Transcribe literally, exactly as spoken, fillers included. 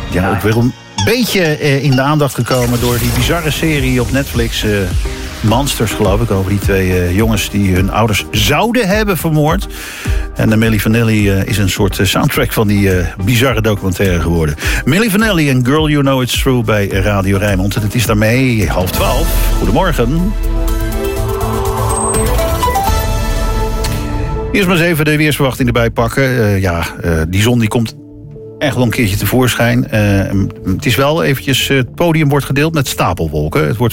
Ja, ook weer een beetje uh, in de aandacht gekomen door die bizarre serie op Netflix. Uh, Monsters, geloof ik, over die twee uh, jongens die hun ouders zouden hebben vermoord. En uh, Milli Vanilli uh, is een soort uh, soundtrack van die uh, bizarre documentaire geworden. Milli Vanilli en Girl You Know It's True bij Radio Rijnmond. En het is daarmee half twaalf. Goedemorgen. Eerst maar eens even de weersverwachting erbij pakken. Uh, ja, uh, die zon die komt echt wel een keertje tevoorschijn. Uh, het is wel eventjes, uh, het podium wordt gedeeld met stapelwolken. Het wordt